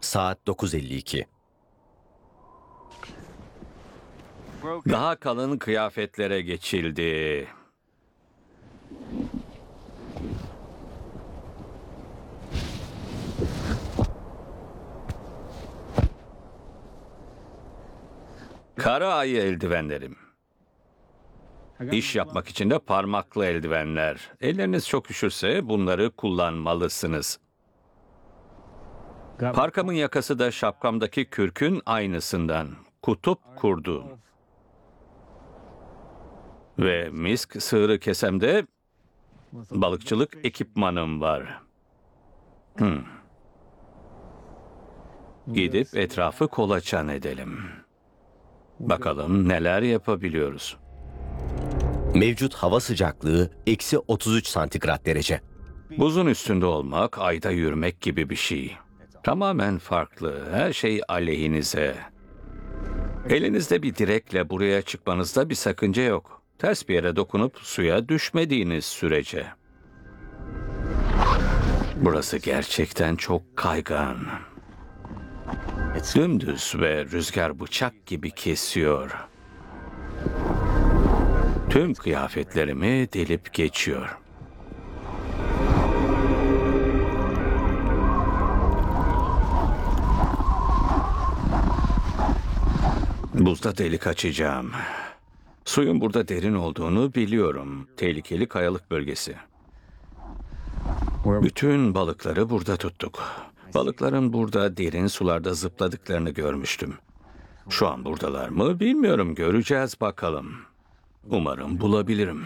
Saat 9:52. Daha kalın kıyafetlere geçildi. Kara ayı eldivenlerim. İş yapmak için de parmaklı eldivenler. Elleriniz çok üşürse bunları kullanmalısınız. Parkamın yakası da şapkamdaki kürkün aynısından. Kutup kurdu. Ve misk sığırı kesemde balıkçılık ekipmanım var. Gidip etrafı kolaçan edelim. Bakalım neler yapabiliyoruz. Mevcut hava sıcaklığı -33 santigrat derece. Buzun üstünde olmak, ayda yürümek gibi bir şey. Tamamen farklı, her şey aleyhinize. Elinizde bir direkle buraya çıkmanızda bir sakınca yok. Ters bir yere dokunup suya düşmediğiniz sürece. Burası gerçekten çok kaygan. Dümdüz ve rüzgar bıçak gibi kesiyor. Tüm kıyafetlerimi delip geçiyor. Buzda delik açacağım. Suyun burada derin olduğunu biliyorum. Tehlikeli kayalık bölgesi. Bütün balıkları burada tuttuk. Balıkların burada derin sularda zıpladıklarını görmüştüm. Şu an buradalar mı bilmiyorum. Göreceğiz bakalım. Umarım bulabilirim.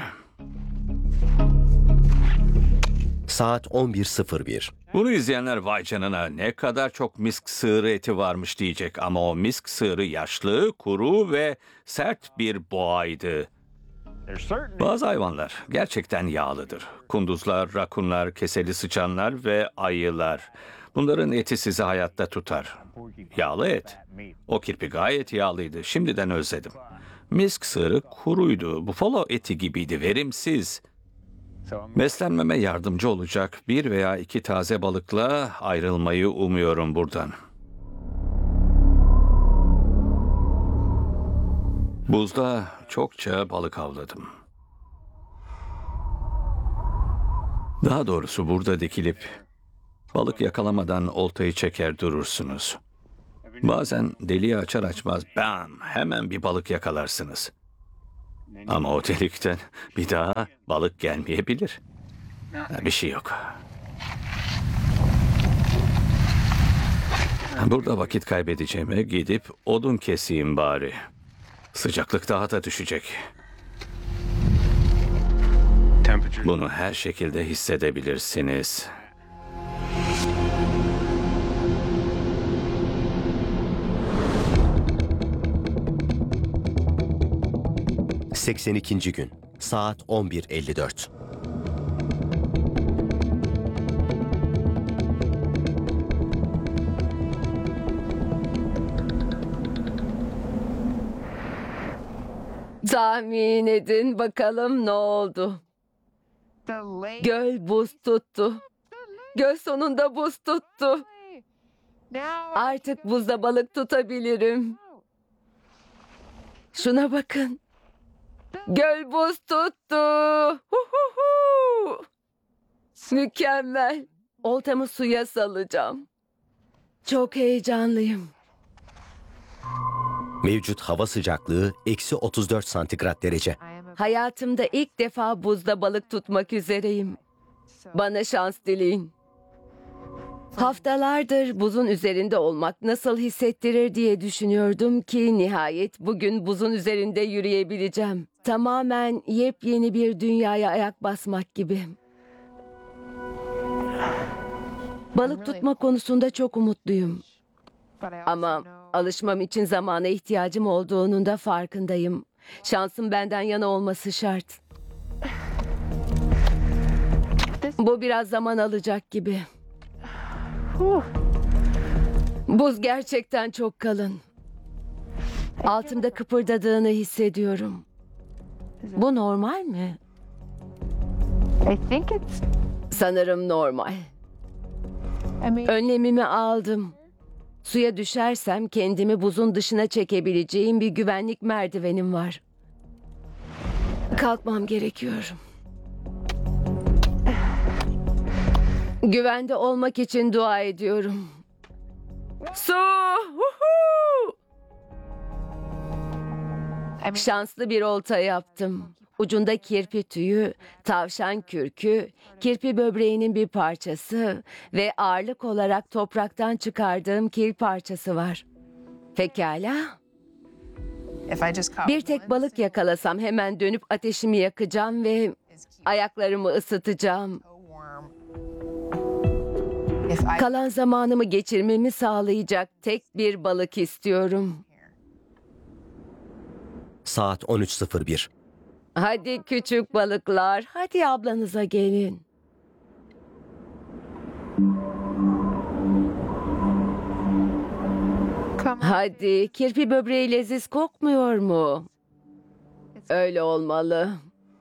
Saat 11:01. Bunu izleyenler vay canına ne kadar çok misk sığırı eti varmış diyecek. Ama o misk sığırı yaşlı, kuru ve sert bir boğaydı. Bazı hayvanlar gerçekten yağlıdır. Kunduzlar, rakunlar, keseli sıçanlar ve ayılar. Bunların eti sizi hayatta tutar. Yağlı et. O kirpi gayet yağlıydı. Şimdiden özledim. Misk sığırı kuruydu. Bufalo eti gibiydi, verimsiz. Beslenmeme yardımcı olacak bir veya iki taze balıkla ayrılmayı umuyorum buradan. Buzda çokça balık avladım. Daha doğrusu burada dikilip balık yakalamadan oltayı çeker durursunuz. Bazen deliği açar açmaz bam hemen bir balık yakalarsınız. Ama o delikten bir daha balık gelmeyebilir. Bir şey yok. Burada vakit kaybedeceğime gidip odun keseyim bari. Sıcaklık daha da düşecek. Bunu her şekilde hissedebilirsiniz. – 82. gün. Saat 11:54. Tahmin edin bakalım ne oldu? Göl buz tuttu. Göl sonunda buz tuttu. Artık buzda balık tutabilirim. Şuna bakın. Göl buz tuttu. Huhuhu. Mükemmel. Oltamı suya salacağım. Çok heyecanlıyım. Mevcut hava sıcaklığı -34 santigrat derece. Hayatımda ilk defa buzda balık tutmak üzereyim. Bana şans dileyin. Haftalardır buzun üzerinde olmak nasıl hissettirir diye düşünüyordum ki nihayet bugün buzun üzerinde yürüyebileceğim. Tamamen yepyeni bir dünyaya ayak basmak gibi. Balık tutma konusunda çok umutluyum. Ama alışmam için zamana ihtiyacım olduğunun da farkındayım. Şansın benden yana olması şart. Bu biraz zaman alacak gibi. Buz gerçekten çok kalın. Altımda kıpırdadığını hissediyorum. Bu normal mi? Sanırım normal. Önlemimi aldım. Suya düşersem kendimi buzun dışına çekebileceğim bir güvenlik merdivenim var. Kalkmam gerekiyor. Güvende olmak için dua ediyorum. Su! Huhu! Şanslı bir olta yaptım. Ucunda kirpi tüyü, tavşan kürkü, kirpi böbreğinin bir parçası ve ağırlık olarak topraktan çıkardığım kil parçası var. Pekala. Bir tek balık yakalasam hemen dönüp ateşimi yakacağım ve ayaklarımı ısıtacağım. Kalan zamanımı geçirmemi sağlayacak tek bir balık istiyorum. Saat 13.01. Hadi küçük balıklar, hadi ablanıza gelin. Hadi, kirpi böbreği leziz kokmuyor mu? Öyle olmalı.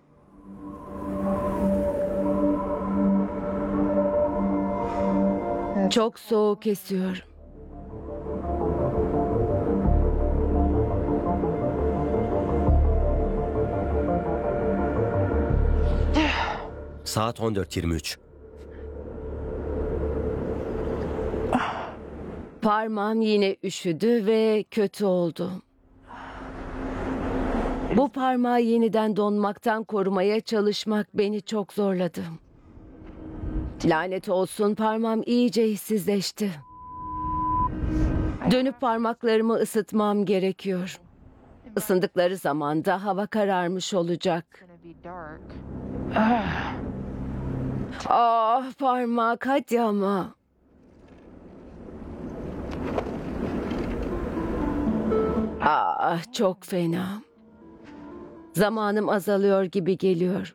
Çok soğuk esiyor. Saat 14.23. Parmağım yine üşüdü ve kötü oldu. Bu parmağı yeniden donmaktan korumaya çalışmak beni çok zorladı. Lanet olsun, parmağım iyice hissizleşti. Dönüp parmaklarımı ısıtmam gerekiyor. Isındıkları zaman da hava kararmış olacak. Ah parmak, hadi ama. Ah çok fena. Zamanım azalıyor gibi geliyor.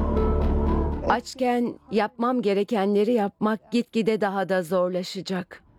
Açken yapmam gerekenleri yapmak gitgide daha da zorlaşacak.